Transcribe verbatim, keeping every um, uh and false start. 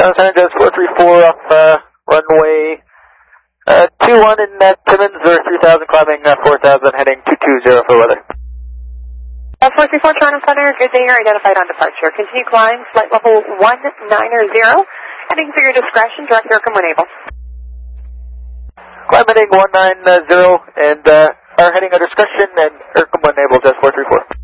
Ground Center, Jazz four three four off uh, runway uh, two one in uh, Timmins, or three thousand, climbing uh, four thousand, heading two two zero for weather. Uh, four three four Toronto Center, good day, you're identified on departure. Continue climb, flight level one nine zero, heading for your discretion, direct Aircom when able. Climb heading one nine zero, and uh, are heading under discretion, and Aircom when able, Jazz four three four.